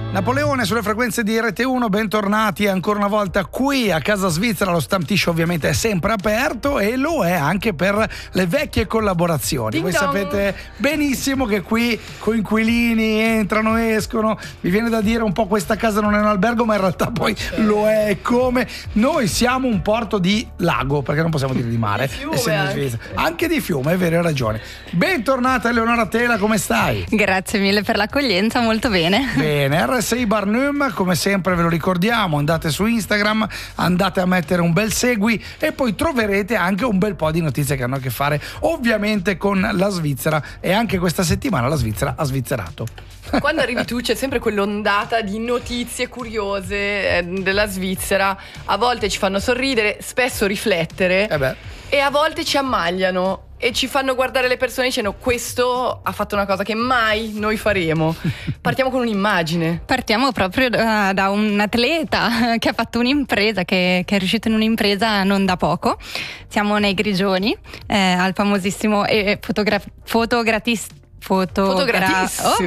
Napoleone sulle frequenze di RT1, bentornati ancora una volta qui a casa svizzera. Lo Stamptiscio ovviamente è sempre aperto e lo è anche per le vecchie collaborazioni. Ding Voi dong. sapete benissimo che qui coinquilini entrano, escono, mi viene da dire un po' questa casa non è un albergo, ma in realtà poi lo è. Come noi siamo un porto di lago, perché non possiamo dire di mare, Di fiume essendo in anche. Svizzera. Anche di fiume, è vero, hai ragione. Bentornata Eleonora Tela, come stai? Grazie mille per l'accoglienza, molto bene. Bene, RSI Barnum, come sempre ve lo ricordiamo, andate su Instagram, andate a mettere un bel segui e poi troverete anche un bel po' di notizie che hanno a che fare ovviamente con la Svizzera, e anche questa settimana la Svizzera ha svizzerato. Quando arrivi tu c'è sempre quell'ondata di notizie curiose della Svizzera. A volte ci fanno sorridere, spesso riflettere e a volte ci ammagliano e ci fanno guardare le persone dicendo: questo ha fatto una cosa che mai noi faremo. Partiamo con un'immagine. Partiamo proprio da un atleta che ha fatto un'impresa, che è riuscito in un'impresa non da poco. Siamo nei Grigioni, al famosissimo fotografatissimo. Fotografatissimo.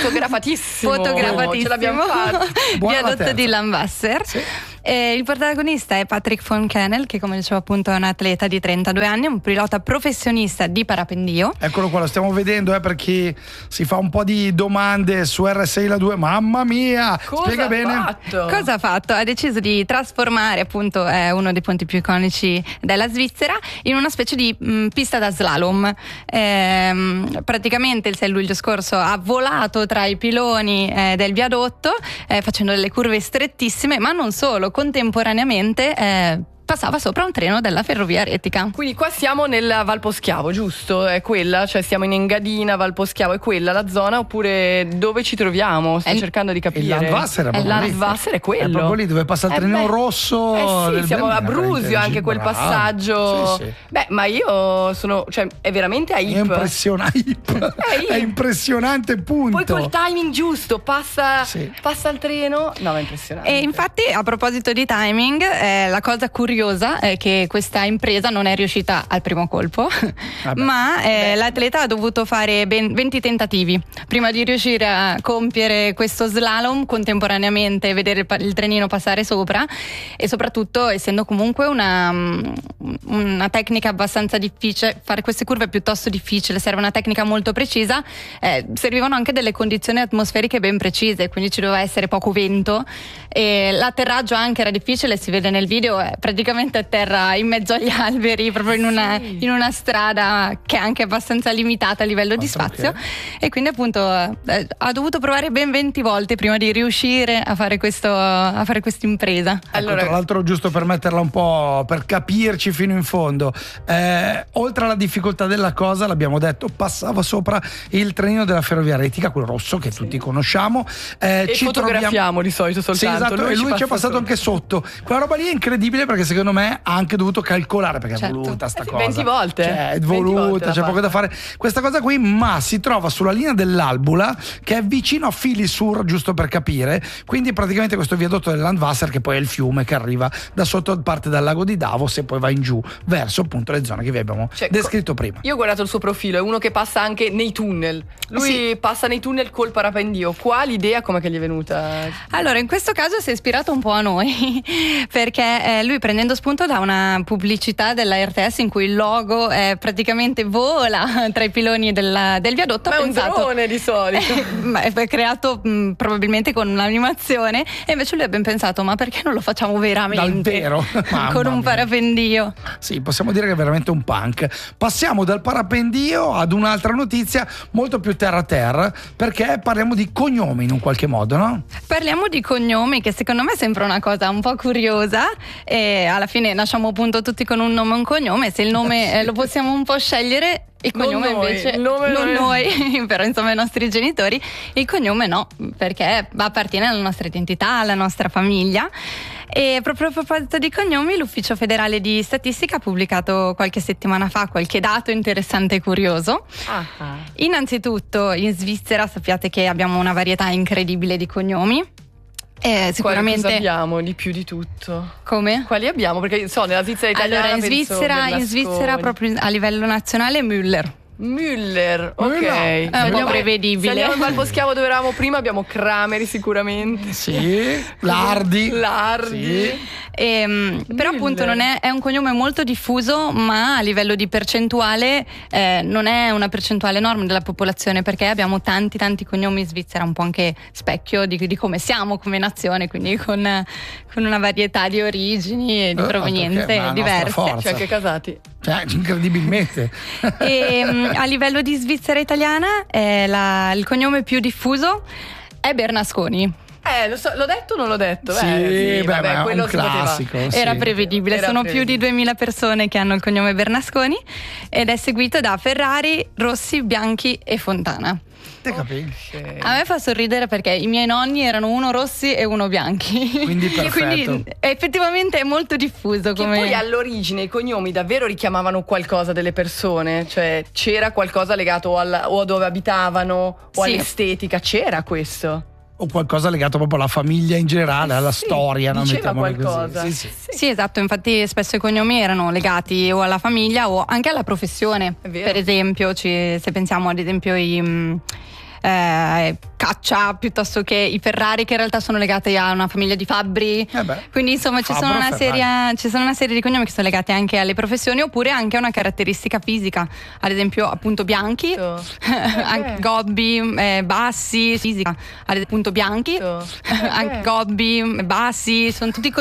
Ce l'abbiamo fatta. Viadotto di Landwasser. Sì. Il protagonista è Patrick von Kennel, che come dicevo appunto è un atleta di 32 anni, un pilota professionista di parapendio. Eccolo qua, lo stiamo vedendo per chi si fa un po' di domande su RSI la 2. Mamma mia, spiega bene. Cosa ha fatto? Ha deciso di trasformare, appunto, è uno dei ponti più iconici della Svizzera, in una specie di pista da slalom. Praticamente il 6 luglio scorso ha volato tra i piloni del viadotto, facendo delle curve strettissime, ma non solo, contemporaneamente passava sopra un treno della ferrovia retica. Quindi qua siamo nella Val Poschiavo, giusto? È quella? Cioè siamo in Engadina, Val Poschiavo, è quella la zona? Oppure dove ci troviamo? Sto cercando di capire. Il Landwasser è proprio lì. Landwasser è quello. È proprio lì dove passa il trenino rosso. Sì, siamo a Brusio, anche quel Bravo. passaggio. Sì. Beh, ma io sono, cioè, è veramente a È hip. impressionante. È impressionante, punto. Poi col timing giusto, passa il treno. No, è impressionante. E infatti, a proposito di timing, la cosa curiosa è che questa impresa non è riuscita al primo colpo, ma l'atleta ha dovuto fare ben 20 tentativi prima di riuscire a compiere questo slalom contemporaneamente, vedere il trenino passare sopra, e soprattutto, essendo comunque una tecnica abbastanza difficile, fare queste curve è piuttosto difficile, serve una tecnica molto precisa, servivano anche delle condizioni atmosferiche ben precise, quindi ci doveva essere poco vento e l'atterraggio anche era difficile, si vede nel video, praticamente a terra in mezzo agli alberi, proprio in una strada che è anche abbastanza limitata a livello di spazio, e quindi appunto ha dovuto provare ben 20 volte prima di riuscire a fare questa impresa. Allora, tra l'altro, giusto per metterla un po', per capirci fino in fondo, oltre alla difficoltà della cosa, l'abbiamo detto, passava sopra il trenino della ferrovia retica, quello rosso che tutti conosciamo, e ci fotografiamo di solito soltanto. Sì, esatto, e lui ci è passato anche sotto. Quella roba lì è incredibile, perché secondo me ha anche dovuto calcolare, perché è voluta sta cosa. 20 volte. Cioè, è 20 voluta, volte c'è poco da fare. Questa cosa qui, ma si trova sulla linea dell'Albula, che è vicino a Filisur, giusto per capire. Quindi praticamente questo viadotto del Landwasser, che poi è il fiume che arriva da sotto, parte dal lago di Davos e poi va in giù verso appunto le zone che vi abbiamo descritto prima. Io ho guardato il suo profilo, è uno che passa anche nei tunnel. Lui passa nei tunnel col parapendio. Qua l'idea com'è che gli è venuta? Allora, in questo caso si è ispirato un po' a noi, perché lui, prendendo spunto da una pubblicità della RTS in cui il logo praticamente vola tra i piloni del viadotto, ma è un drone di solito. Ma è creato probabilmente con un'animazione, e invece lui ha ben pensato: ma perché non lo facciamo veramente? Dal vero? Con un parapendio. Sì, possiamo dire che è veramente un punk. Passiamo dal parapendio ad un'altra notizia molto più terra a terra, perché parliamo di cognomi in un qualche modo, no? Parliamo di cognomi, che secondo me sembra una cosa un po' curiosa, e alla fine nasciamo appunto tutti con un nome e un cognome. Se il nome lo possiamo un po' scegliere, il cognome invece non noi, però insomma i nostri genitori, il cognome no, perché appartiene alla nostra identità, alla nostra famiglia. E proprio a proposito di cognomi, l'Ufficio Federale di Statistica ha pubblicato qualche settimana fa qualche dato interessante e curioso. Innanzitutto, in Svizzera sappiate che abbiamo una varietà incredibile di cognomi. Sicuramente cosa abbiamo di più di tutto? Come? Quali abbiamo? Perché nella Svizzera italiana allora in Svizzera proprio a livello nazionale Müller. Müller, ok. È un po' prevedibile. Se andiamo in Val Boschiavo dove eravamo prima abbiamo Crameri sicuramente. Sì, Lardi. Sì. Però appunto è un cognome molto diffuso, ma a livello di percentuale non è una percentuale enorme della popolazione, perché abbiamo tanti cognomi in Svizzera, un po' anche specchio di come siamo come nazione, quindi con una varietà di origini e di provenienze diverse. Cioè anche casati. Incredibilmente. E a livello di Svizzera italiana il cognome più diffuso è Bernasconi. L'ho detto o non l'ho detto? Sì, vabbè, quello è un classico. Sì. Era prevedibile, sono più di 2000 persone che hanno il cognome Bernasconi ed è seguito da Ferrari, Rossi, Bianchi e Fontana. Te capisci? Okay. A me fa sorridere perché i miei nonni erano uno Rossi e uno Bianchi. Quindi perfetto. Quindi effettivamente è molto diffuso. Che come... poi all'origine i cognomi davvero richiamavano qualcosa delle persone, cioè c'era qualcosa legato o a dove abitavano o all'estetica, c'era questo. O qualcosa legato proprio alla famiglia in generale, alla storia, no? Diceva qualcosa. Così. Sì, esatto, infatti spesso i cognomi erano legati o alla famiglia o anche alla professione. Per esempio, se pensiamo ad esempio Caccia piuttosto che i Ferrari, che in realtà sono legati a una famiglia di fabbri, quindi insomma ci sono una serie di cognomi che sono legati anche alle professioni oppure anche a una caratteristica fisica, ad esempio appunto Bianchi, Gobbi, Bassi, fisica, ad esempio Bianchi, Gobbi, Bassi, sono tutti